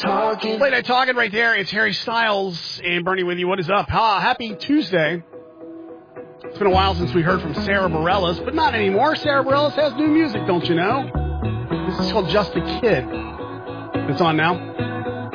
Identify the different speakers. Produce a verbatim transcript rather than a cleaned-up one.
Speaker 1: Talking. Late Night Talking right there. It's Harry Styles and Bernie with you. What is up? Ha, happy Tuesday. It's been a while since we heard from Sarah Bareilles, but not anymore. Sarah Bareilles has new music, don't you know? This is called Just a Kid. It's on now.